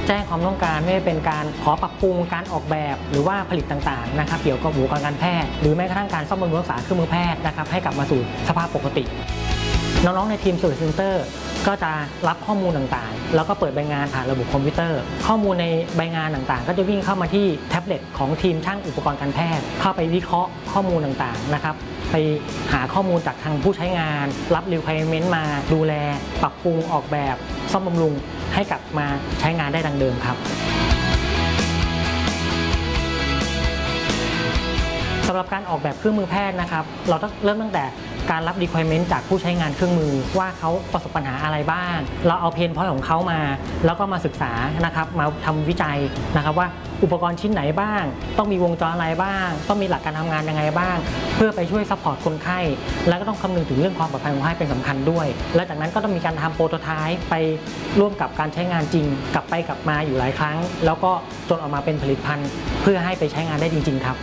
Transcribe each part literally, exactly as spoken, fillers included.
แจ้งความต้องการไม่ว่าเป็นการขอปรับปรุงการออกแบบหรือว่าผลิตต่างๆนะครับเกี่ยวกับอุปกรณ์การแพทย์หรือแม้กระทั่งการซ่อมบำรุงรักษาเครื่องมือแพทย์นะครับให้กลับมาสู่สภาพปกติน้องๆในทีม Service Center ก็จะรับข้อมูลต่างๆแล้วก็เปิดใบงานผ่านระบบคอมพิวเตอร์ข้อมูลในใบงานต่างๆก็จะวิ่งเข้ามาที่แท็บเล็ตของทีมช่างอุปกรณ์การแพทย์เข้าไปวิเคราะห์ข้อมูลต่างๆนะครับไปหาข้อมูลจากทางผู้ใช้งานรับ requirement มาดูแลปรับปรุงออกแบบซ่อมบำรุงให้กลับมาใช้งานได้ดังเดิมครับสำหรับการออกแบบเครื่องมือแพทย์นะครับเราต้องเริ่มตั้งแต่การรับ requirement จากผู้ใช้งานเครื่องมือว่าเขาประสบปัญหาอะไรบ้างเราเอาเพนพอยต์ของเขามาแล้วก็มาศึกษานะครับมาทำวิจัยนะครับว่าอุปกรณ์ชิ้นไหนบ้างต้องมีวงจรอะไรบ้างต้องมีหลักการทำงานยังไงบ้างเพื่อไปช่วยซัพพอร์ตคนไข้แล้วก็ต้องคำนึงถึงเรื่องความปลอดภัยของคนไข้เป็นสำคัญด้วยและจากนั้นก็ต้องมีการทำโปรโตไทป์ไปร่วมกับการใช้งานจริงกลับไปกลับมาอยู่หลายครั้งแล้วก็จนออกมาเป็นผลิตภัณฑ์เพื่อให้ไปใช้งานได้จริงๆครับ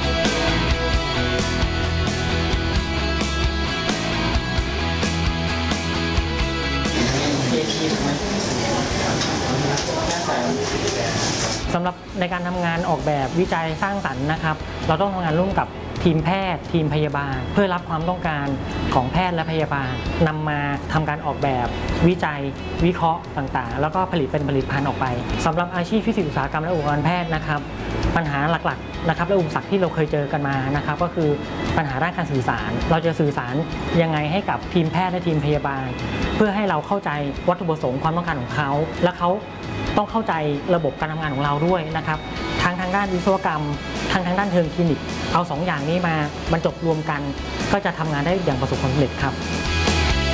สำหรับในการทำงานออกแบบวิจัยสร้างสรรค์นะครับเราต้องทำงานร่วมกับทีมแพทย์ทีมพยาบาลเพื่อรับความต้องการของแพทย์และพยาบาลนำมาทำการออกแบบวิจัยวิเคราะห์ต่างๆแล้วก็ผลิตเป็นผลิตภัณฑ์ออกไปสำหรับอาชีพฟิสิกส์อุตสาหกรรมและอุปกรณ์แพทย์นะครับปัญหาหลักๆนะครับและอุปสรรคที่เราเคยเจอกันมานะครับก็คือปัญหาด้านการสื่อสารเราจะสื่อสารยังไงให้กับทีมแพทย์และทีมพยาบาลเพื่อให้เราเข้าใจวัตถุประสงค์ความต้องการของเขาและเขาต้องเข้าใจระบบการทำงานของเราด้วยนะครับทั้งทางด้านวิศวกรรมทั้งทางด้านเชิงคลินิกเอาสองอย่างนี้มาบรรจบรวมกันก็จะทำงานได้อย่างประสบความสำเร็จครับ